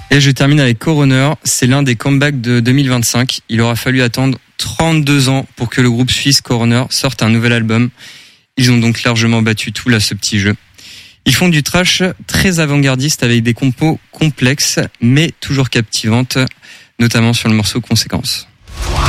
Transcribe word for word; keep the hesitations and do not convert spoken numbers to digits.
Et je termine avec Coroner. C'est l'un des comebacks de deux mille vingt-cinq. Il aura fallu attendre trente-deux ans pour que le groupe suisse Coroner sorte un nouvel album. Ils ont donc largement battu tout là, ce petit jeu. Ils font du thrash très avant-gardiste avec des compos complexes, mais toujours captivantes, notamment sur le morceau Conséquences.